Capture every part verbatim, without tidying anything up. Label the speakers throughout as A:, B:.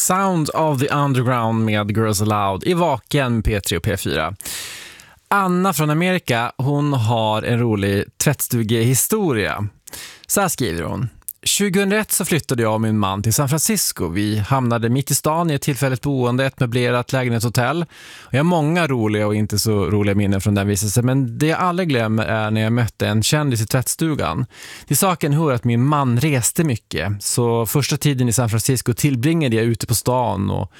A: Sound of the Underground med Girls Aloud i Vaken P tre och P fyra. Anna från Amerika, hon har en rolig tvättstugehistoria. Så här skriver hon. tjugohundraett så flyttade jag och min man till San Francisco. Vi hamnade mitt i stan i ett tillfälligt boende, ett möblerat lägenhetshotell. Jag har många roliga och inte så roliga minnen från den vistelsen, men det jag aldrig glömmer är när jag mötte en kändis i tvättstugan. Till saken hör att min man reste mycket, så första tiden i San Francisco tillbringade jag ute på stan och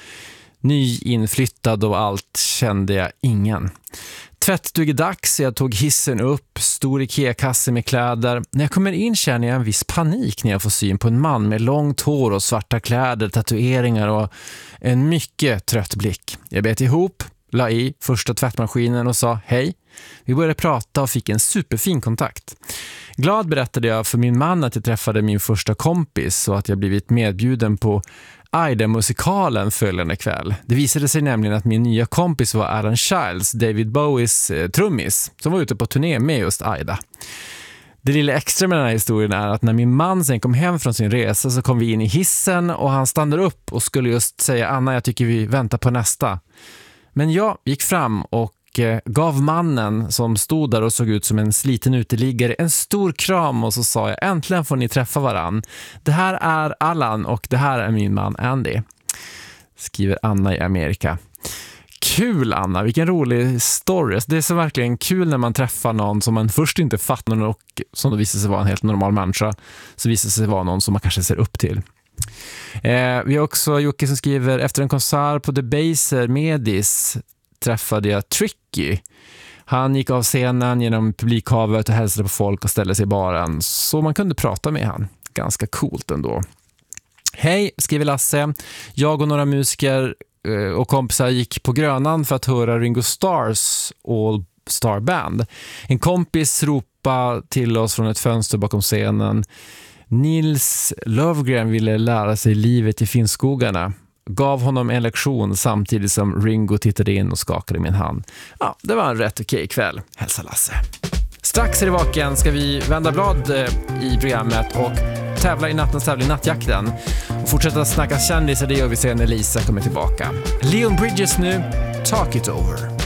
A: nyinflyttad och allt kände jag ingen. Tvättstugedags, jag tog hissen upp, stor Ikea-kasse med kläder. När jag kommer in känner jag en viss panik när jag får syn på en man med långt hår och svarta kläder, tatueringar och en mycket trött blick. Jag bet ihop, la i första tvättmaskinen och sa hej. Vi började prata och fick en superfin kontakt. Glad berättade jag för min man att jag träffade min första kompis och att jag blivit medbjuden på Aida-musikalen följande kväll. Det visade sig nämligen att min nya kompis var Alan Childs, David Bowies eh, trummis, som var ute på turné med just Aida. Det lilla extra med den här historien är att när min man sen kom hem från sin resa så kom vi in i hissen och han stannade upp och skulle just säga Anna, jag tycker vi väntar på nästa. Men jag gick fram och gav mannen som stod där och såg ut som en sliten uteliggare en stor kram och så sa jag, äntligen får ni träffa varann. Det här är Allan och det här är min man Andy. Skriver Anna i Amerika. Kul Anna, vilken rolig story. Det är så verkligen kul när man träffar någon som man först inte fattar och som då visar sig vara en helt normal människa, så visar sig vara någon som man kanske ser upp till. Eh, vi har också Jocke som skriver, efter en konsert på Debaser Medis träffade jag Tricky. Han gick av scenen genom publikhavet och hälsade på folk och ställde sig i baren. Så man kunde prata med han. Ganska coolt ändå. Hej, skriver Lasse. Jag och några musiker och kompisar gick på Grönan för att höra Ringo Starrs All Star Band. En kompis ropade till oss från ett fönster bakom scenen. Nils Lövgren ville lära sig livet i Finnskogarna. Gav honom en lektion samtidigt som Ringo tittade in och skakade min hand. Ja, det var en rätt okej kväll. Hälsa Lasse. Strax är det Vaken ska vi vända blad i programmet och tävla i nattens tävling Nattjakten. Och fortsätta snacka kändisar, det gör vi sen när Lisa kommer tillbaka. Leon Bridges nu, Talk It Over.